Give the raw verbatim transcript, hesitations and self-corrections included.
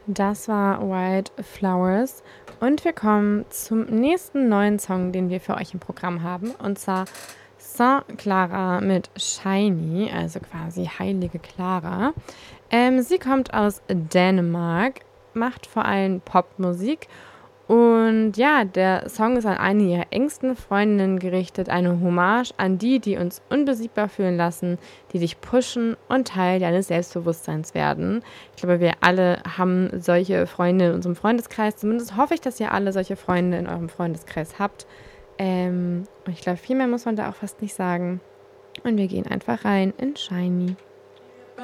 Das war Wildflowers und wir kommen zum nächsten neuen Song, den wir für euch im Programm haben, und zwar Saint Clara mit Shiny, also quasi Heilige Clara. Ähm, sie kommt aus Dänemark, macht vor allem Popmusik und ja, der Song ist an eine ihrer engsten Freundinnen gerichtet, eine Hommage an die, die uns unbesiegbar fühlen lassen, die dich pushen und Teil deines Selbstbewusstseins werden. Ich glaube, wir alle haben solche Freunde in unserem Freundeskreis. Zumindest hoffe ich, dass ihr alle solche Freunde in eurem Freundeskreis habt. Ähm, und ich glaube, viel mehr muss man da auch fast nicht sagen. Und wir gehen einfach rein in Shiny.